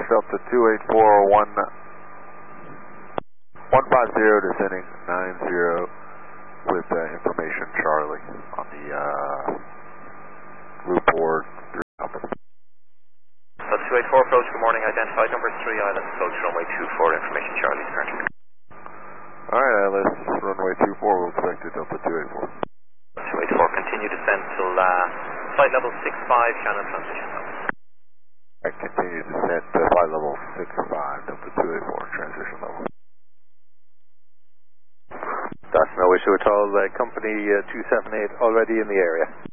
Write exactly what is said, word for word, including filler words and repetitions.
Delta two eight four one one five zero descending nine zero with uh, information Charlie on the uh, route board. Delta two eight four approach, good morning, identified number three Island, approach runway two four, information Charlie, currently. Alright, Atlas, runway two four, we'll expect it Delta two eight four. two eight four, continue descent till uh, flight level six five, Shannon transition level. I continue descent to flight level six five, Delta two eight four, transition level. That's no issue at all, uh, company uh, two seven eight already in the area.